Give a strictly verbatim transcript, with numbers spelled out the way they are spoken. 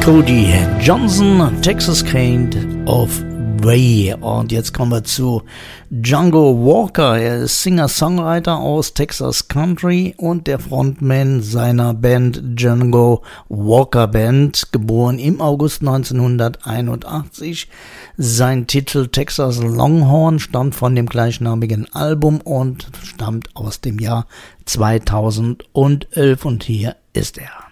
Cody Johnson, Texas Kind of Way. Und jetzt kommen wir zu Django Walker. Er ist Singer-Songwriter aus Texas Country und der Frontman seiner Band Django Walker Band, geboren im August neunzehnhunderteinundachtzig. Sein Titel Texas Longhorn stammt von dem gleichnamigen Album und stammt aus dem Jahr zweitausendelf und hier ist er.